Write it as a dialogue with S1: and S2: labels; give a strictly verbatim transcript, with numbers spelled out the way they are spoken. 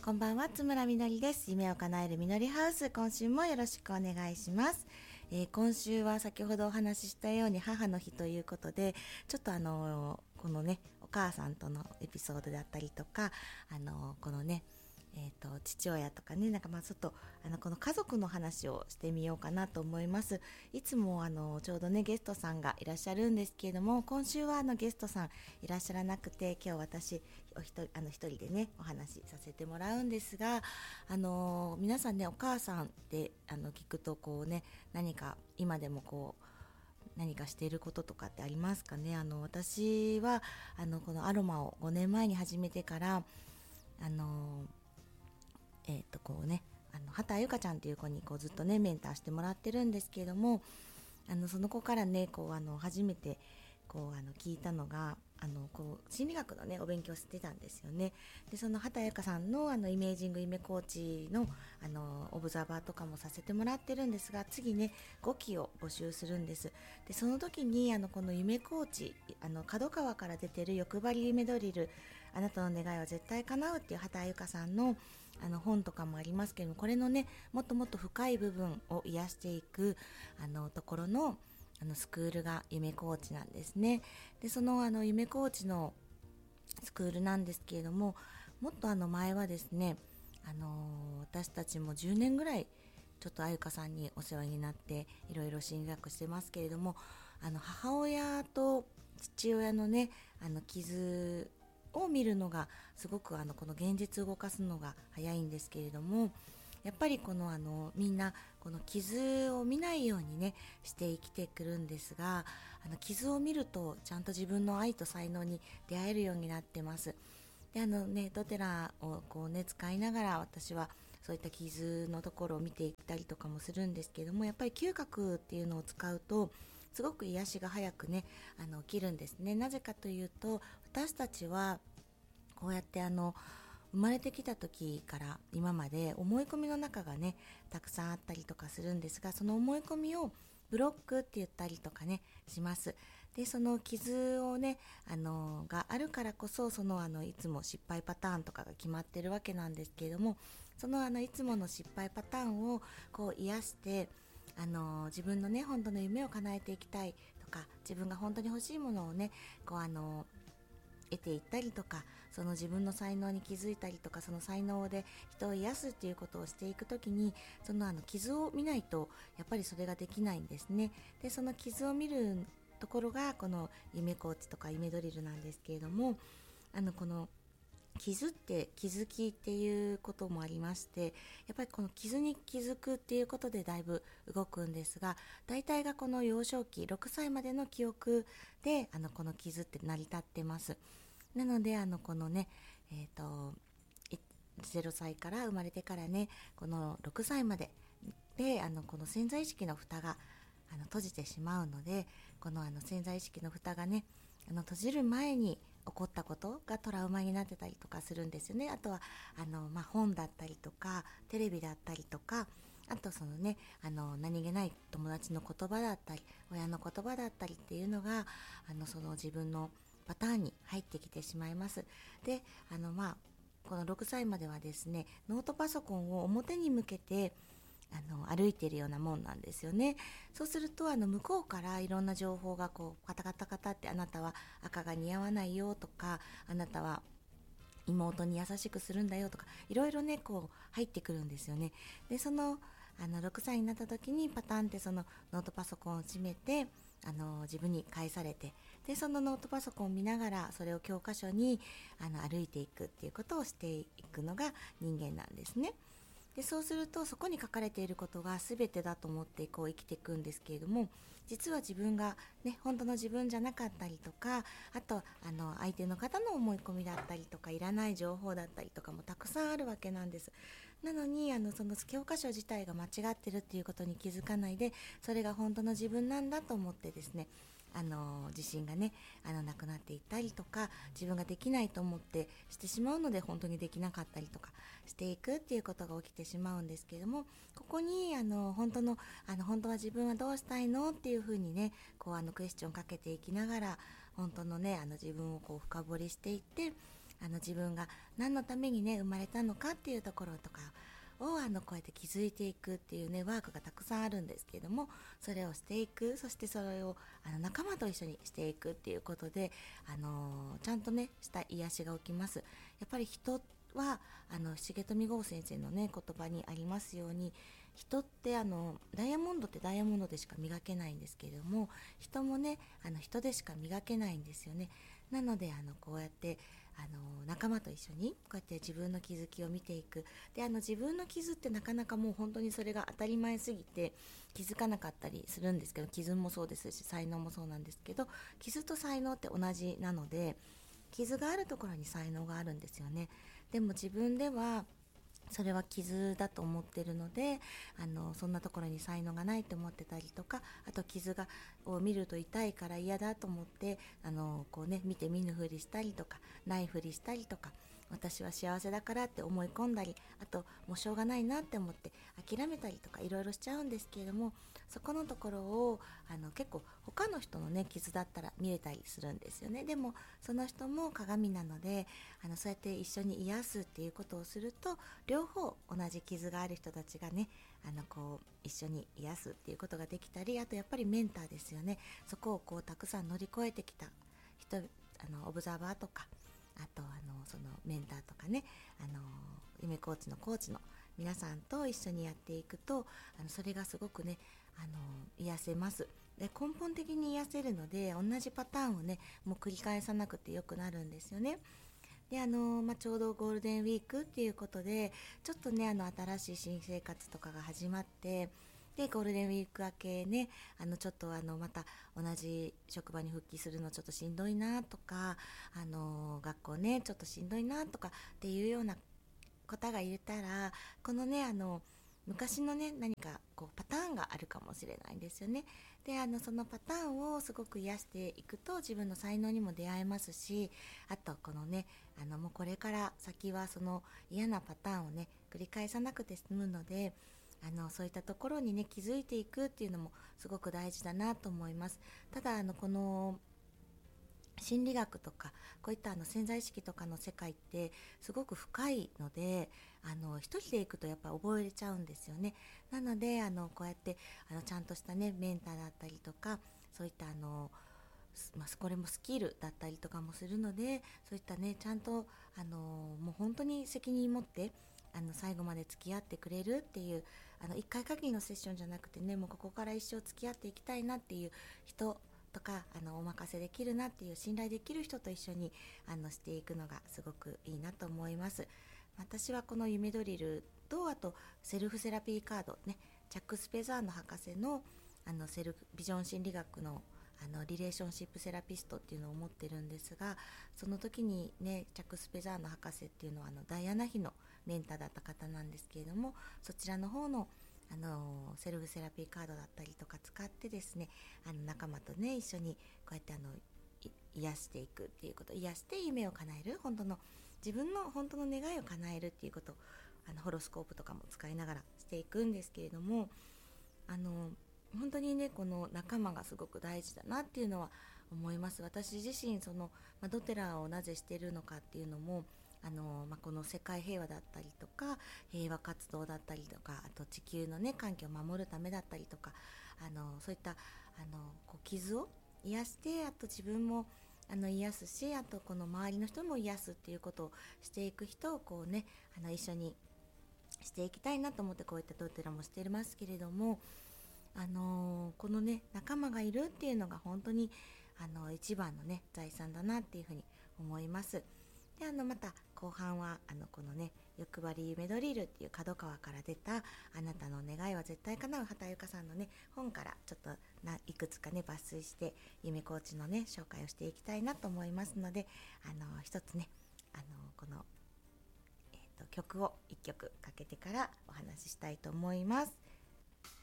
S1: こんばんは、津村みのりです。夢を叶えるみのりハウス、今週もよろしくお願いします。えー、今週は先ほどお話ししたように母の日ということで、ちょっとあのー、このねお母さんとのエピソードだったりとか、あのー、このねえー、と父親とかね、なんかまあちょっとあのこの家族の話をしてみようかなと思います。いつもあのちょうどねゲストさんがいらっしゃるんですけれども、今週はあのゲストさんいらっしゃらなくて、今日私お一人あの一人でねお話しさせてもらうんですが、あの皆さんねお母さんってあの聞くとこうね、何か今でもこう何かしていることとかってありますかね。あの私はあのこのアロマをごねんまえに始めてから、あのえー、とこうねあの畑ゆかちゃんという子にこうずっとねメンターしてもらってるんですけれども、あのその子からねこうあの初めてこうあの聞いたのが、あのこう心理学のねお勉強してたんですよね。でその畑ゆかさんのあのイメージング夢コーチのあのオブザーバーとかもさせてもらってるんですが、次ねごきを募集するんです。でその時にあのこの夢コーチ、あの角川から出てる欲張り夢ドリル、あなたの願いは絶対叶うっていう畑ゆかさんのあの本とかもありますけども、これのねもっともっと深い部分を癒していくあのところのあのスクールが夢コーチなんですね。でそのあの夢コーチのスクールなんですけれども、もっとあの前はですね、あのー、私たちもじゅうねんぐらいちょっとあゆかさんにお世話になっていろいろ心理学してますけれども、あの母親と父親のねあの傷を見るのがすごくあのこの現実を動かすのが早いんですけれども、やっぱりこのあのみんなこの傷を見ないようにねして生きてくるんですが、あの傷を見るとちゃんと自分の愛と才能に出会えるようになってます。であのねドテラをこうね使いながら、私はそういった傷のところを見ていったりとかもするんですけども、やっぱり嗅覚っていうのを使うとすごく癒しが早くねあの起きるんですね。なぜかというと、私たちはこうやってあの生まれてきた時から今まで思い込みの中がねたくさんあったりとかするんですが、その思い込みをブロックって言ったりとかねします。でその傷をねあのがあるからこそ、そのあのいつも失敗パターンとかが決まってるわけなんですけれども、そのあのいつもの失敗パターンをこう癒して、あの自分のね本当の夢を叶えていきたいとか、自分が本当に欲しいものをねこうあの得ていったりとか、その自分の才能に気づいたりとか、その才能で人を癒すっていうことをしていくときに、そのあの傷を見ないとやっぱりそれができないんですね。でその傷を見るところがこの夢コーチとか夢ドリルなんですけれども、あのこの傷って気づきっていうこともありまして、やっぱりこの傷に気づくっていうことでだいぶ動くんですが、大体がこの幼少期ろくさいまでの記憶であのこの傷って成り立ってます。なのであのこのねえっ、ー、とゼロさいから生まれてからねこのろくさいまでであのこの潜在意識の蓋があの閉じてしまうので、このあの潜在意識の蓋がねあの閉じる前に起こったことがトラウマになってたりとかするんですよね。あとはあの、まあ、本だったりとかテレビだったりとか、あとそのねあの何気ない友達の言葉だったり親の言葉だったりっていうのがあのその自分のパターンに入ってきてしまいます。であのまあこのろくさいまではですね、ノートパソコンを表に向けてあの歩いているようなもんなんですよね。そうするとあの向こうからいろんな情報がこうカタカタカタって、あなたは赤が似合わないよとか、あなたは妹に優しくするんだよとか、いろいろねこう入ってくるんですよね。でそのあのろくさいになった時にパターンってそのノートパソコンを閉めてあの自分に返されて、でそのノートパソコンを見ながらそれを教科書にあの歩いていくっていうことをしていくのが人間なんですね。でそうするとそこに書かれていることが全てだと思ってこう生きていくんですけれども、実は自分が、ね、本当の自分じゃなかったりとか、あとあの相手の方の思い込みだったりとかいらない情報だったりとかもたくさんあるわけなんです。なのにあのその教科書自体が間違ってるっていうことに気づかないで、それが本当の自分なんだと思ってですね、あの自信がねあのなくなっていったりとか、自分ができないと思ってしてしまうので本当にできなかったりとかしていくっていうことが起きてしまうんですけども、ここにあの本当のあの本当は自分はどうしたいのっていうふうにねこうあのクエスチョンかけていきながら、本当のねあの自分をこう深掘りしていって、 あの自分が何のためにね生まれたのかっていうところとかをあのこうやって気づいていくっていうねワークがたくさんあるんですけれども、それをしていく、そしてそれをあの仲間と一緒にしていくっていうことで、あのーちゃんとねした癒しが起きます。やっぱり人はあの重富豪先生のね言葉にありますように、人ってあのダイヤモンドってダイヤモンドでしか磨けないんですけれども、人もねあの人でしか磨けないんですよね。なのであのこうやってあの仲間と一緒にこうやって自分の気づきを見ていく。であの自分の傷ってなかなかもう本当にそれが当たり前すぎて気づかなかったりするんですけど、傷もそうですし才能もそうなんですけど、傷と才能って同じなので、傷があるところに才能があるんですよね。でも自分ではそれは傷だと思ってるので、あのそんなところに才能がないと思ってたりとか、あと傷がを見ると痛いから嫌だと思ってあのこう、ね、見て見ぬふりしたりとかないふりしたりとか、私は幸せだからって思い込んだり、あともうしょうがないなって思って諦めたりとかいろいろしちゃうんですけれども、そこのところをあの結構他の人のね傷だったら見れたりするんですよね。でもその人も鏡なので、あのそうやって一緒に癒すっていうことをすると、両方同じ傷がある人たちがねあのこう一緒に癒すっていうことができたり、あとやっぱりメンターですよね。そこをこうたくさん乗り越えてきた人、あのオブザーバーとか、あとあのそのメンターとかね、あの夢コーチのコーチの皆さんと一緒にやっていくと、あのそれがすごくねあの癒せます。で根本的に癒せるので、同じパターンをねもう繰り返さなくてよくなるんですよね。であの、まあ、ちょうどゴールデンウィークっていうことで、ちょっとねあの新しい新生活とかが始まって、でゴールデンウィーク明けね、あのちょっとあのまた同じ職場に復帰するのちょっとしんどいなとか、あの学校ねちょっとしんどいなとかっていうような方がいたら、このねあの昔のね何かこうパターンがあるかもしれないんですよね。であのそのパターンをすごく癒していくと、自分の才能にも出会えますし、あとこのねあのもうこれから先はその嫌なパターンをね繰り返さなくて済むので、あのそういったところにね気づいていくっていうのもすごく大事だなと思います。ただあのこの心理学とかこういったあの潜在意識とかの世界ってすごく深いので、あの一人で行くとやっぱ覚えれちゃうんですよね。なのであのこうやってあのちゃんとしたねメンターだったりとか、そういったあのまあ、これもスキルだったりとかもするので、そういったねちゃんとあのもう本当に責任持ってあの最後まで付き合ってくれるっていう、あのいっかい限りのセッションじゃなくてね、もうここから一生付き合っていきたいなっていう人とか、あのお任せできるなっていう信頼できる人と一緒にあのしていくのがすごくいいなと思います。私はこの夢ドリルと、あとセルフセラピーカードね、ジャック・スペザーノ博士のあのセルフビジョン心理学のあのリレーションシップセラピストっていうのを持ってるんですが、その時にねジャック・スペザーノ博士っていうのはあのダイアナ妃のメンターだった方なんですけれども、そちらの方のあのセルフセラピーカードだったりとか使ってですね、あの仲間とね一緒にこうやってあの癒していくっていうこと、癒して夢を叶える、本当の自分の本当の願いを叶えるっていうことを、あのホロスコープとかも使いながらしていくんですけれども、あの本当にねこの仲間がすごく大事だなっていうのは思います。私自身その、まあ、ドテラをなぜしているのかっていうのも、あの、まあ、この世界平和だったりとか平和活動だったりとか、あと地球のね環境を守るためだったりとか、あのそういったあのこう傷を癒して、あと自分もあの癒すし、あとこの周りの人も癒すっていうことをしていく人をこうねあの一緒にしていきたいなと思って、こういったドテラもしていますけれども、あのーこのね仲間がいるっていうのが本当にあの一番のね財産だなっていうふうに思います。であのまた後半はあのこのね欲張り夢ドリルっていう角川から出たあなたの願いは絶対叶う畑由香さんのね本からちょっとないくつかね抜粋して夢コーチのね紹介をしていきたいなと思いますので、あの一つねあのこの、えー、と曲をいっきょくかけてからお話ししたいと思います。